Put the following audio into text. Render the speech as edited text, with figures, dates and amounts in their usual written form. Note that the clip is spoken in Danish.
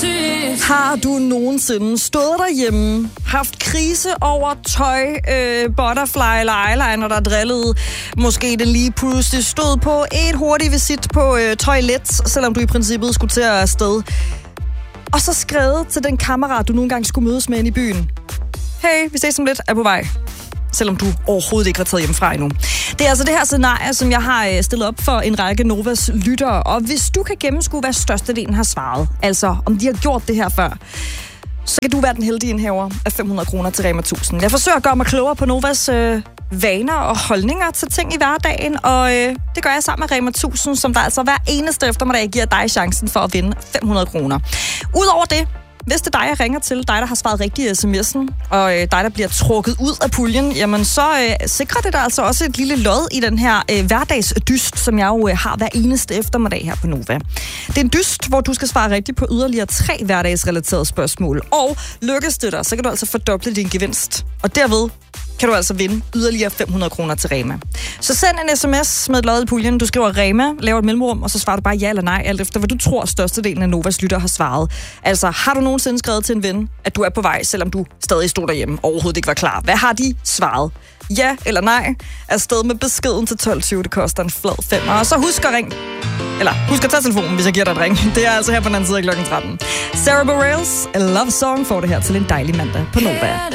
Har du nogensinde stået derhjemme, haft krise over tøj, butterfly eller eyeliner, der drillede? Måske den lige pludselig stod på et hurtigt visit på toilet, selvom du i princippet skulle til at afsted. Og så skrevet til den kammerat, du nogle gange skulle mødes med ind i byen. Hey, vi ses om lidt, er på vej. Selvom du overhovedet ikke var taget hjemmefra endnu. Det er altså det her scenarie, som jeg har stillet op for en række Novas lyttere. Og hvis du kan gennemskue, hvad størstedelen har svaret, altså om de har gjort det her før, så kan du være den heldige indhaver af 500 kroner til Rema 1000. Jeg forsøger at gøre mig klogere på Novas vaner og holdninger til ting i hverdagen, og det gør jeg sammen med Rema 1000, som der altså hver eneste eftermiddag giver dig chancen for at vinde 500 kroner. Udover det, hvis det er dig, jeg ringer til, dig, der har svaret rigtigt i sms'en, og dig, der bliver trukket ud af puljen, jamen så sikrer det dig altså også et lille lod i den her hverdagsdyst, som jeg jo har hver eneste eftermiddag her på Nova. Det er en dyst, hvor du skal svare rigtigt på yderligere 3 hverdagsrelaterede spørgsmål. Og lykkes det dig, så kan du altså fordoble din gevinst. Og derved kan du altså vinde yderligere 500 kroner til Rema. Så send en sms med et lod i puljen. Du skriver Rema, laver et mellemrum, og så svarer du bare ja eller nej, alt efter hvad du tror størstedelen af Novas lytter har svaret. Altså, har du nogensinde skrevet til en ven, at du er på vej, selvom du stadig stod derhjemme og overhovedet ikke var klar? Hvad har de svaret? Ja eller nej? Afsted med beskeden til 12.20. Det koster en flad 5. Og så husk at ringe. Eller husk at tage telefonen, hvis jeg giver dig et ring. Det er altså her på den anden side af klokken 13. Sarah Bareilles, A Love Song, får det her til en dejlig mandag på Nova.